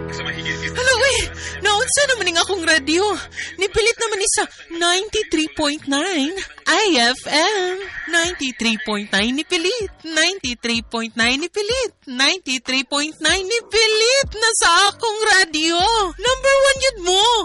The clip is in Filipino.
Hala, uy, naunsa naman nga akong radyo. Nipilit naman isa 93.9 IFM. 93.9 nipilit. 93.9 nipilit. 93.9 nipilit na sa akong radyo. Number 1 yun mo.